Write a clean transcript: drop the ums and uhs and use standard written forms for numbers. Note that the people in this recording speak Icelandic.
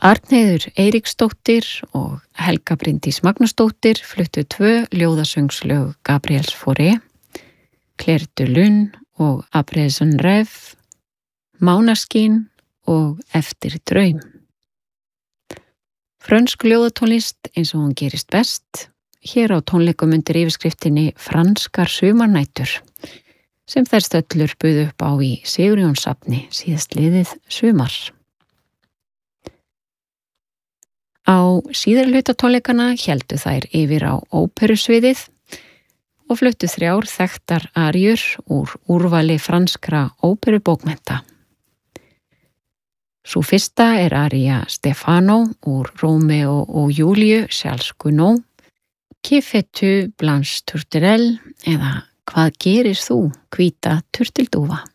Arnheiður Eiríksdóttir og Helga Bryndís Magnúsdóttir fluttu 2 ljóðasöngslög Gabriels Fauré, Clair de Lune og Après un rêve, Mánaskín og Eftir draum. Frönsk ljóðatónlist eins og hún gerist best, hér á tónleikum undir yfirskriftinni Franskar sumarnætur, sem þær stöllur buðu upp á í Sigurjónssafni síðast liðið sumar. Á síðari hluta tónleikana héldu þær yfir á óperusviðið og fluttu 3 þekktar aríur úr úrvali franskra óperubókmennta. Sú fyrsta er aría Stefano úr Rómeó og Júlíu Charles Gounod, Que fais-tu Blanche Tourterelle, eða Hvað gerir þú, hvíta turtildúfa?